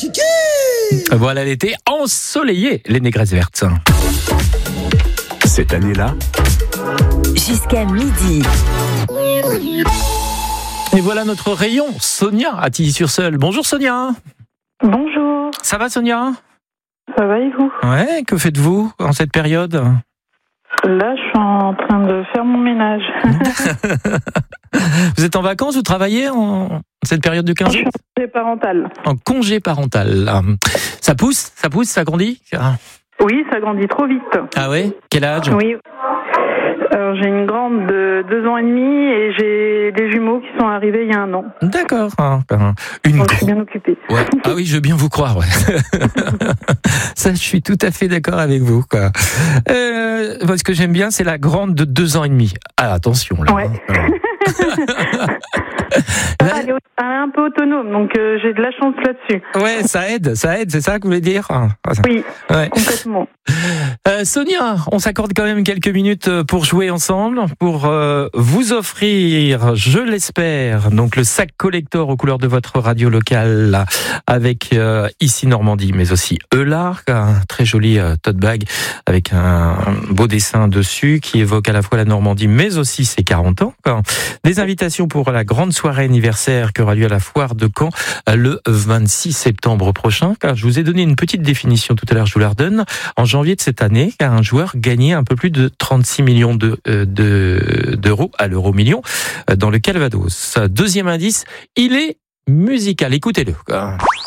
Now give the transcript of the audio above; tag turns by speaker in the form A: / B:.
A: Kiki.
B: Voilà l'été ensoleillé, les négresses vertes.
C: Cette année-là,
D: jusqu'à midi.
B: Et voilà notre rayon, Sonia à Tilly-sur-Seul. Bonjour Sonia.
E: Bonjour,
B: Ça va Sonia?
E: ça va et vous?
B: Ouais, que faites-vous en cette période?
E: Là, je suis en train de faire mon ménage.
B: Vous êtes en vacances, vous travaillez en cette période de 15
E: Je suis
B: jours?
E: en congé parental.
B: En congé parental. Ça pousse, ça grandit?
E: Oui, ça grandit trop vite.
B: Ah ouais? Quel âge?
E: Oui. Alors, j'ai une grande de 2 ans et demi et j'ai des jumeaux qui sont arrivés il y a 1 an.
B: D'accord.
E: Donc, je suis bien occupée.
B: Ouais. Ah oui, je veux bien vous croire. Ouais. Ça, je suis tout à fait d'accord avec vous. Quoi. Ce que j'aime bien, c'est la grande de 2 ans et demi. Ah, attention là.
E: Ouais. Elle est un peu autonome, donc j'ai de la chance là-dessus.
B: Ouais, ça aide, c'est ça que vous voulez dire?
E: Oui,
B: Ouais.
E: complètement.
B: Sonia, on s'accorde quand même quelques minutes pour jouer ensemble, pour vous offrir, je l'espère, donc le sac collector aux couleurs de votre radio locale, là, avec ici Normandie, mais aussi Eular, un très joli tote bag avec un beau dessin dessus qui évoque à la fois la Normandie, mais aussi ses 40 ans. Des invitations pour la grande soirée anniversaire qui aura lieu à la foire de Caen le 26 septembre prochain. Car je vous ai donné une petite définition tout à l'heure, je vous la redonne. En janvier de cette année, car un joueur gagnait un peu plus de 36 millions d'euros à l'euro million dans le Calvados. Deuxième indice, il est musical. Écoutez-le.